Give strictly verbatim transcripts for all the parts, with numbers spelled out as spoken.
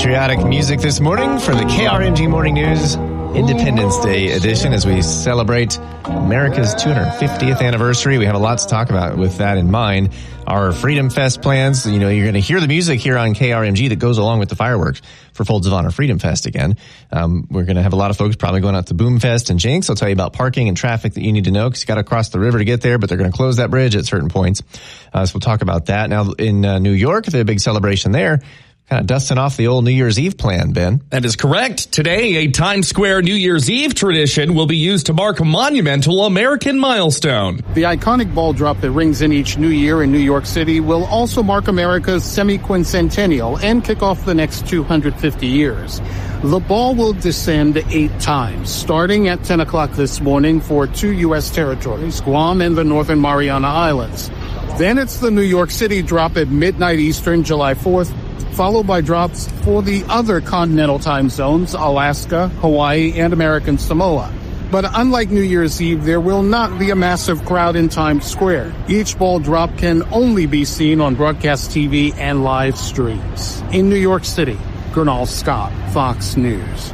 patriotic music this morning for the K R M G Morning News Independence Day edition as we celebrate America's two hundred fiftieth anniversary. We have a lot to talk about with that in mind. Our Freedom Fest plans, you know, you're going to hear the music here on K R M G that goes along with the fireworks for Folds of Honor Freedom Fest again. Um, we're going to have a lot of folks probably going out to Boom Fest and Jinx. I'll tell you about parking and traffic that you need to know because you got to cross the river to get there, but they're going to close that bridge at certain points. Uh, so we'll talk about that. Now in uh, New York, there's a big celebration there. Kind of dusting off the old New Year's Eve plan, Ben. That is correct. Today, a Times Square New Year's Eve tradition will be used to mark a monumental American milestone. The iconic ball drop that rings in each new year in New York City will also mark America's semi-quincentennial and kick off the next two hundred fifty years. The ball will descend eight times, starting at ten o'clock this morning for two U S territories, Guam and the Northern Mariana Islands. Then it's the New York City drop at midnight Eastern, July fourth, followed by drops for the other continental time zones, Alaska, Hawaii, and American Samoa. But unlike New Year's Eve, there will not be a massive crowd in Times Square. Each ball drop can only be seen on broadcast T V and live streams. In New York City, Gernal Scott, Fox News.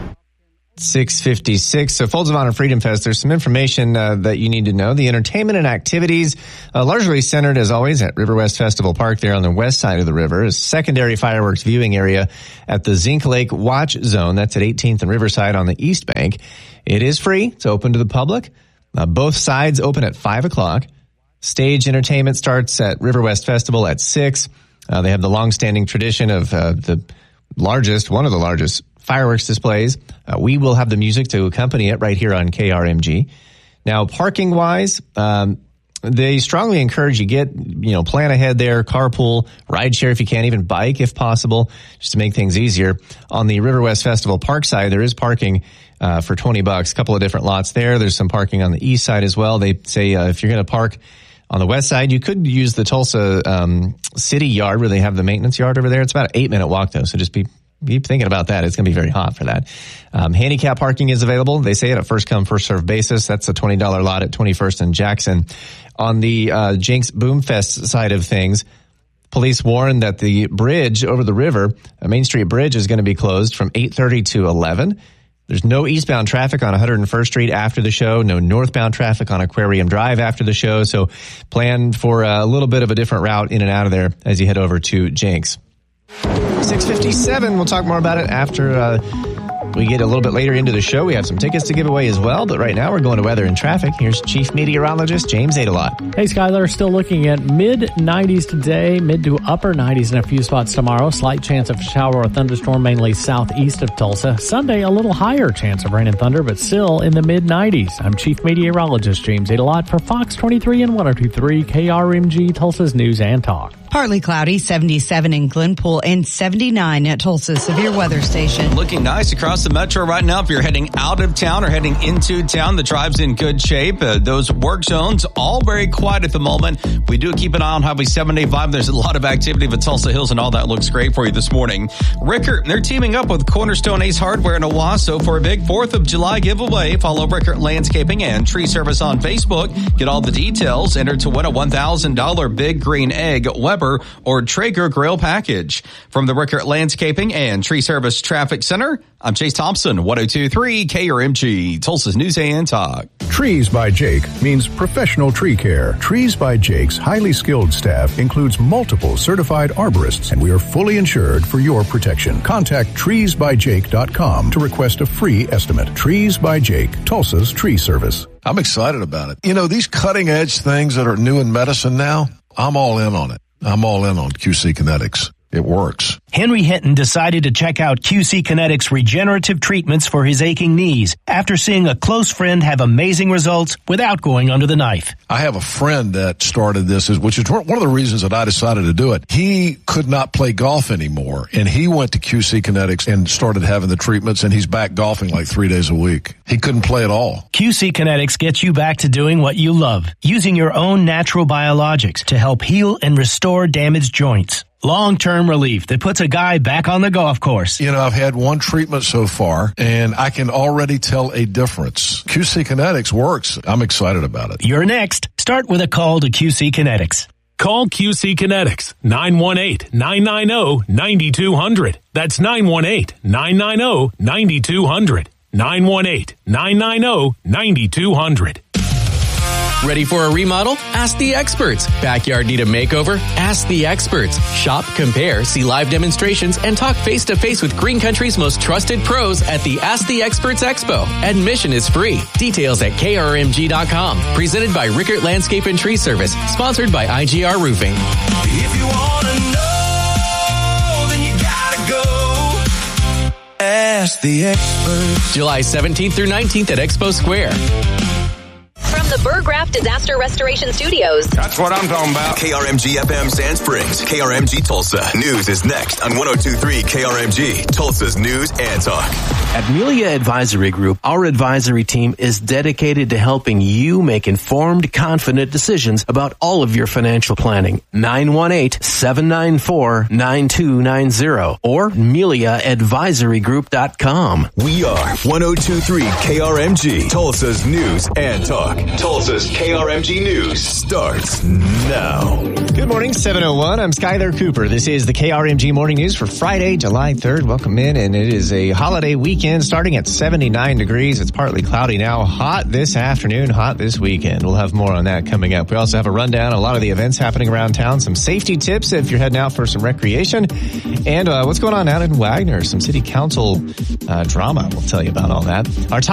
six fifty-six. So Folds of Honor Freedom Fest, there's some information uh, that you need to know. The entertainment and activities uh, largely centered, as always, at River West Festival Park there on the west side of the river. A secondary fireworks viewing area at the Zinc Lake Watch Zone. That's at eighteenth and Riverside on the east bank. It is free. It's open to the public. Uh, both sides open at five o'clock. Stage entertainment starts at River West Festival at six. Uh, they have the long-standing tradition of uh, the largest, one of the largest fireworks displays. Uh, we will have the music to accompany it right here on K R M G. Now, parking wise, um, they strongly encourage you get, you know, plan ahead there, carpool, ride share if you can, even bike if possible, just to make things easier. On the River West Festival Park side, there is parking uh, for twenty bucks, a couple of different lots there. There's some parking on the east side as well. They say uh, if you're going to park on the west side, you could use the Tulsa um, City Yard where they have the maintenance yard over there. It's about an eight minute walk though, so just be Keep thinking about that. It's going to be very hot for that. Um, handicap parking is available. They say it at first come, first served basis. That's a twenty dollars lot at twenty-first and Jackson. On the uh, Jinx Boomfest side of things, police warn that the bridge over the river, a Main Street Bridge, is going to be closed from eight thirty to eleven. There's no eastbound traffic on one hundred first Street after the show, no northbound traffic on Aquarium Drive after the show. So plan for a little bit of a different route in and out of there as you head over to Jinx. six fifty-seven, we'll talk more about it after uh, we get a little bit later into the show. We have some tickets to give away as well, but right now we're going to weather and traffic. Here's Chief Meteorologist James Adelot. Hey, Skylar, still looking at mid nineties today, mid to upper nineties in a few spots tomorrow. Slight chance of shower or thunderstorm mainly southeast of Tulsa. Sunday, a little higher chance of rain and thunder, but still in the mid nineties. I'm Chief Meteorologist James Adelot for Fox twenty-three and one oh two point three K R M G, Tulsa's News and Talk. Partly cloudy, seventy-seven in Glenpool and seventy-nine at Tulsa Severe Weather Station. Looking nice across the metro right now. If you're heading out of town or heading into town, the drive's in good shape. Uh, those work zones, all very quiet at the moment. We do keep an eye on Highway seven eighty-five. There's a lot of activity at Tulsa Hills, and all that looks great for you this morning. Rickert, they're teaming up with Cornerstone Ace Hardware in Owasso for a big fourth of July giveaway. Follow Rickert Landscaping and Tree Service on Facebook. Get all the details. Enter to win a one thousand dollars Big Green Egg, Weber, or Traeger grill package. From the Rickert Landscaping and Tree Service Traffic Center, I'm Chase Thompson, one oh two point three K R M G, Tulsa's News and Talk. Trees by Jake means professional tree care. Trees by Jake's highly skilled staff includes multiple certified arborists, and we are fully insured for your protection. Contact trees by jake dot com to request a free estimate. Trees by Jake, Tulsa's Tree Service. I'm excited about it. You know, these cutting edge things that are new in medicine now, I'm all in on it. I'm all in on Q C Kinetics. It works. Henry Hinton decided to check out Q C Kinetics regenerative treatments for his aching knees after seeing a close friend have amazing results without going under the knife. I have a friend that started this, which is one of the reasons that I decided to do it. He could not play golf anymore, and he went to Q C Kinetics and started having the treatments, and he's back golfing like three days a week. He couldn't play at all. Q C Kinetics gets you back to doing what you love, using your own natural biologics to help heal and restore damaged joints. Long-term relief that puts a guy back on the golf course. You know, I've had one treatment so far, and I can already tell a difference. Q C Kinetics works. I'm excited about it. You're next. Start with a call to Q C Kinetics. Call Q C Kinetics, nine one eight, nine nine zero, nine two zero zero. That's nine one eight, nine nine zero, nine two zero zero. nine one eight, nine nine zero, nine two zero zero. Ready for a remodel? Ask the experts. Backyard need a makeover? Ask the experts. Shop, compare, see live demonstrations, and talk face-to-face with Green Country's most trusted pros at the Ask the Experts Expo. Admission is free. Details at K R M G dot com. Presented by Rickert Landscape and Tree Service. Sponsored by I G R Roofing. If you want to know, then you gotta go. Ask the experts. July seventeenth through nineteenth at Expo Square. From the Burgraff Disaster Restoration Studios. That's what I'm talking about. K R M G F M Sand Springs, K R M G Tulsa. News is next on one oh two point three K R M G, Tulsa's News and Talk. At Melia Advisory Group, our advisory team is dedicated to helping you make informed, confident decisions about all of your financial planning. nine one eight, seven nine four, nine two nine zero or melia advisory group dot com. We are one oh two point three K R M G, Tulsa's News and Talk. Tulsa's K R M G News starts now. Good morning, seven oh one. I'm Skyler Cooper. This is the K R M G Morning News for Friday, July third. Welcome in, and it is a holiday weekend starting at seventy-nine degrees. It's partly cloudy now. Hot this afternoon, hot this weekend. We'll have more on that coming up. We also have a rundown, a lot of the events happening around town, some safety tips if you're heading out for some recreation, and uh, what's going on out in Wagner, some city council uh, drama. We'll tell you about all that. Our top